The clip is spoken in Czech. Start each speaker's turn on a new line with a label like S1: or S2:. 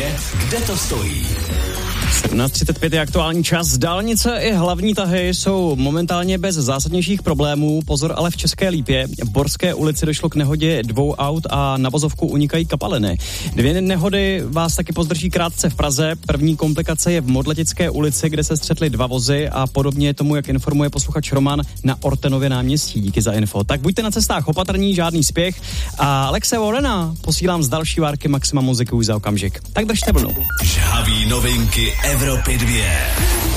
S1: kde to stojí.
S2: 17:35 je aktuální čas. Dálnice i hlavní tahy jsou momentálně bez zásadnějších problémů. Pozor ale v České Lípě. V Borské ulici došlo k nehodě 2 aut a na vozovku unikají kapaliny. 2 nehody vás taky pozdrží krátce v Praze. První komplikace je v Modletické ulici, kde se střetly 2 vozy a podobně tomu, jak informuje posluchač Roman, na Ortenově náměstí. Díky za info. Tak buďte na cestách opatrní, žádný spěch. A Alexe Warrena posílám z další várky Maxima muziky už za okamžik. Tak držte vlnu.
S1: Žhavý novinky Evropy 2.